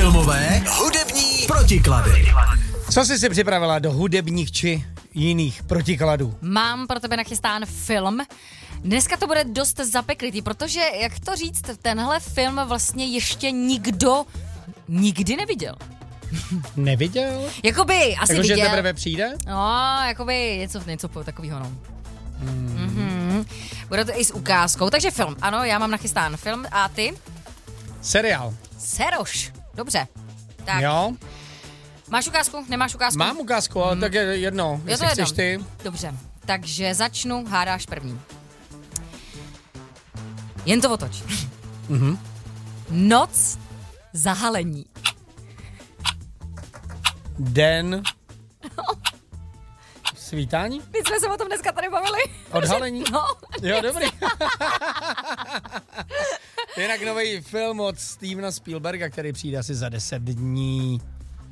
Filmové, hudební protiklady. Co jsi si připravila do hudebních či jiných protikladů? Mám pro tebe nachystán film. Dneska to bude dost zapeklitý, protože, jak to říct, tenhle film vlastně ještě nikdo nikdy neviděl. Neviděl? Jakoby, asi Jako, viděl. že teprve přijde? No, jakoby něco takového, no. Bude to i s ukázkou, takže film. Ano, já mám nachystán film. A ty? Seriál. Seroš. Dobře. Tak. Jo? Máš ukázku? Nemáš ukázku? Mám ukázku, ale tak je jedno, jestli chceš ty. Dobře, takže začnu, hádáš první. Jen to otoč. Noc zahalení. Den svítání? My jsme se o tom dneska tady bavili. Odhalení? No. Jo, dobrý. Jinak nový film od Stevena Spielberga, který přijde asi za 10 dní.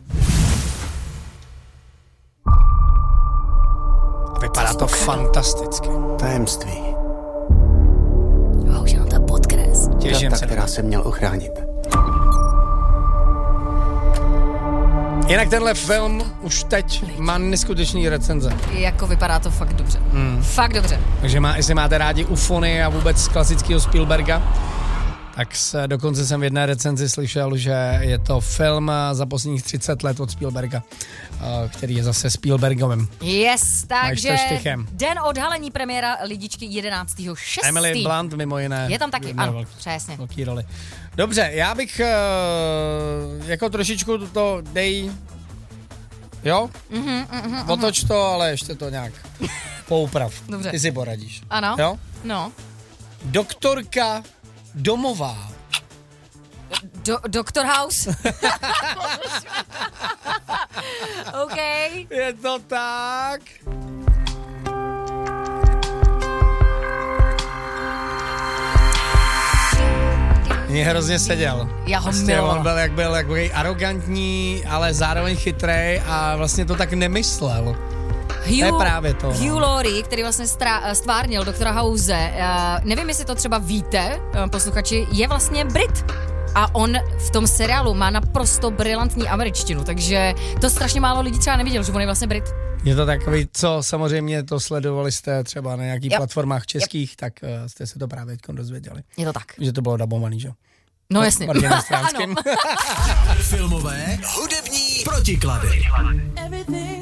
Vypadá to fantasticky. Tajemství. Už jenom ta podkres. Těším se. Která se měl ochránit. Jinak tenhle film už teď má neskutečný recenze. Jako vypadá to fakt dobře. Fakt dobře. Takže jestli máte rádi ufony a vůbec klasického Spielberga, tak dokonce jsem v jedné recenzi slyšel, že je to film za posledních 30 let od Spielberga, který je zase Spielbergovým. Yes, takže štychem. den odhalení premiéra Lidičky 11.6. Emily Blunt mimo jiné. Je tam taky, ano, přesně. Velký roli. Dobře, já bych jako trošičku to dej, jo? Otoč to, ale ještě to nějak pouprav. Dobře. Ty si poradíš. Ano. Jo? No. Doktorka domová. Doktor House. OK. Je to tak. Mě hrozně seděl. Já ho On milovala. byl takový arrogantní, ale zároveň chytrej a vlastně to tak nemyslel. To je právě to. Hugh Laurie, který vlastně stvárnil doktora House, nevím, jestli to třeba víte, posluchači, je vlastně Brit. A on v tom seriálu má naprosto brilantní američtinu, takže to strašně málo lidí třeba neviděl, že on je vlastně Brit. Je to takový, co samozřejmě to sledovali jste třeba na nějakých platformách českých, tak jste se to právě dozvěděli. Je to tak. Že to bylo dabovaný, že? No jasně. Martinem Stránským. Filmové, hudební protiklady.